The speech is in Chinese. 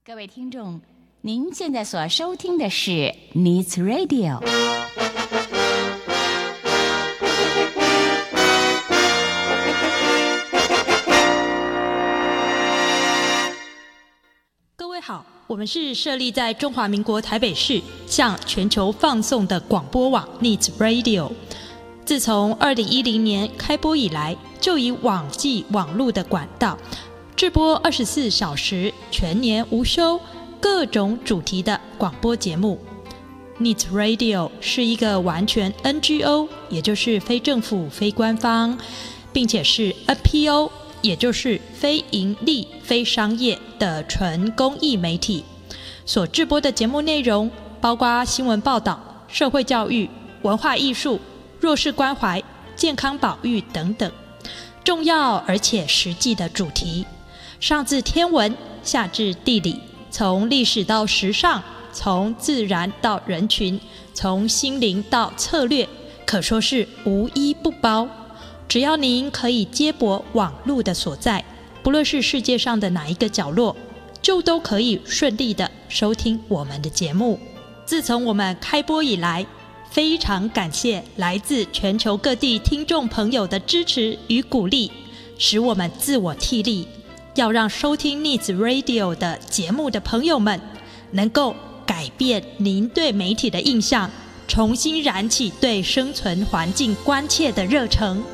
各位听众，您现在所收听的是 Needs Radio。 各位好，我们是设立在中华民国台北市，向全球放送的广播网 Needs Radio。自从2010年开播以来，就以网际网路的管道制播24小时全年无休各种主题的广播节目。 Needs Radio 是一个完全 NGO， 也就是非政府非官方，并且是 NPO， 也就是非盈利非商业的纯公益媒体。所制播的节目内容包括新闻报道、社会教育、文化艺术、弱势关怀、健康保育等等，重要而且实际的主题，上至天文，下至地理，从历史到时尚，从自然到人群，从心灵到策略，可说是无一不包。只要您可以接驳网路的所在，不论是世界上的哪一个角落，就都可以顺利的收听我们的节目。自从我们开播以来，非常感谢来自全球各地听众朋友的支持与鼓励，使我们自我替力，要让收听 Needs Radio 的节目的朋友们能够改变您对媒体的印象，重新燃起对生存环境关切的热忱。